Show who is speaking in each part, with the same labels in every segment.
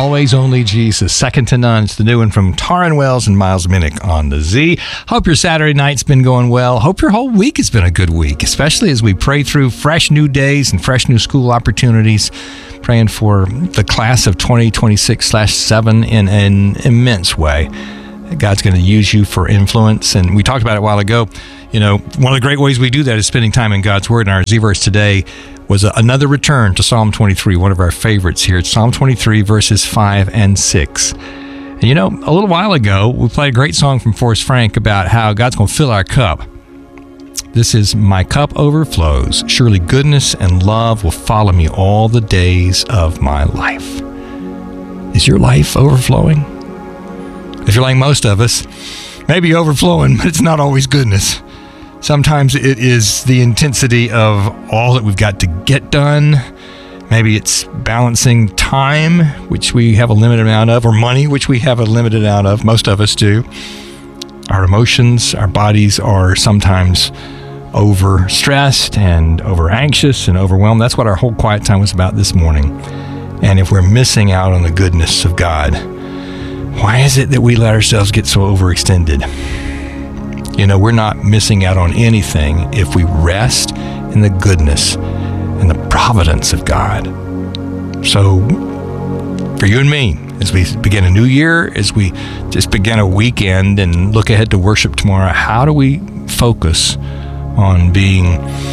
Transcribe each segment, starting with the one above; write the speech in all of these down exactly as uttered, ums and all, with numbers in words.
Speaker 1: always only Jesus, second to none. It's the new one from Taryn Wells and Miles Minnick on the Z. Hope your Saturday night's been going well. Hope your whole week has been a good week, especially as we pray through fresh new days and fresh new school opportunities. Praying for the class of twenty twenty-six slash seven in an immense way. God's going to use you for influence. And we talked about it a while ago. You know, one of the great ways we do that is spending time in God's Word. And our Z-verse today was a, another return to Psalm twenty-three, one of our favorites here. It's Psalm twenty-three, verses five and six. And you know, a little while ago, we played a great song from Forrest Frank about how God's going to fill our cup. This is, my cup overflows. Surely goodness and love will follow me all the days of my life. Is your life overflowing? If you're like most of us, maybe overflowing, but it's not always goodness. Sometimes it is the intensity of all that we've got to get done. Maybe it's balancing time, which we have a limited amount of, or money, which we have a limited amount of. Most of us do. Our emotions, our bodies are sometimes overstressed and over anxious and overwhelmed. That's what our whole quiet time was about this morning. And if we're missing out on the goodness of God, why is it that we let ourselves get so overextended? You know, we're not missing out on anything if we rest in the goodness and the providence of God. So, for you and me, as we begin a new year, as we just begin a weekend and look ahead to worship tomorrow, how do we focus on being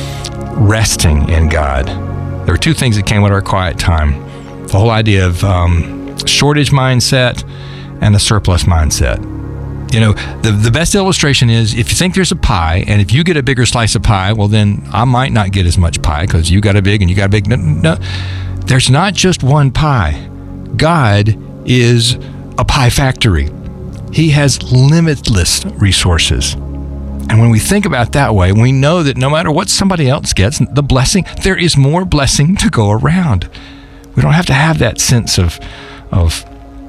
Speaker 1: resting in God? There were two things that came with our quiet time. The whole idea of um, shortage mindset and a surplus mindset. You know, the, the best illustration is if you think there's a pie, and if you get a bigger slice of pie, well, then I might not get as much pie because you got a big and you got a big. No, no, there's not just one pie. God is a pie factory. He has limitless resources. And when we think about it that way, we know that no matter what somebody else gets, the blessing, there is more blessing to go around. We don't have to have that sense of, of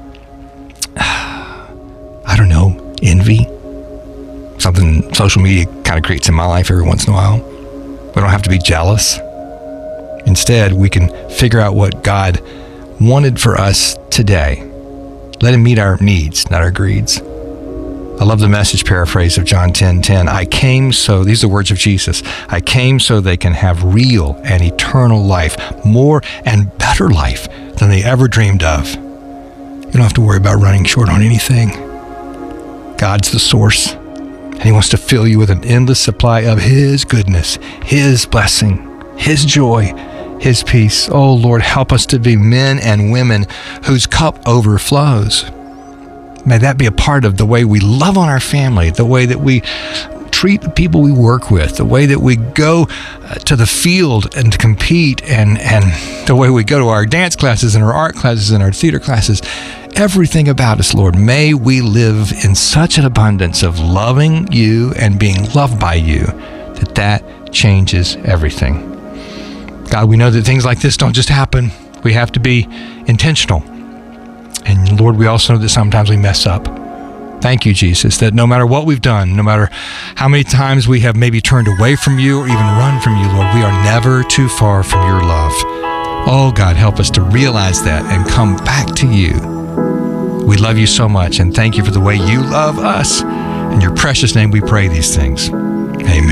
Speaker 1: I don't know, envy. Something social media kind of creates in my life every once in a while. We don't have to be jealous. Instead, we can figure out what God wanted for us today. Let him meet our needs, not our greeds. I love the Message paraphrase of John ten ten. I came so, these are the words of Jesus, I came so they can have real and eternal life, more and better life than they ever dreamed of. You don't have to worry about running short on anything. God's the source, and he wants to fill you with an endless supply of his goodness, his blessing, his joy, his peace. Oh, Lord, help us to be men and women whose cup overflows. May that be a part of the way we love on our family, the way that we treat the people we work with, the way that we go uh, to the field and to compete, and, and the way we go to our dance classes and our art classes and our theater classes. Everything about us, Lord, may we live in such an abundance of loving you and being loved by you that that changes everything. God, we know that things like this don't just happen. We have to be intentional. And Lord, we also know that sometimes we mess up. Thank you, Jesus, that no matter what we've done, no matter how many times we have maybe turned away from you or even run from you, Lord, we are never too far from your love. Oh, God, help us to realize that and come back to you. We love you so much, and thank you for the way you love us. In your precious name we pray these things. Amen.